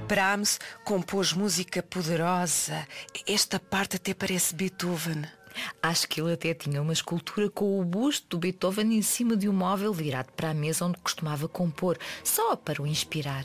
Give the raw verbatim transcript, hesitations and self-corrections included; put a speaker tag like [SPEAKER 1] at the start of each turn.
[SPEAKER 1] Brahms compôs música poderosa. Esta parte até parece Beethoven.
[SPEAKER 2] Acho que ele até tinha uma escultura com o busto do Beethoven em cima de um móvel virado para a mesa onde costumava compor, só para o inspirar.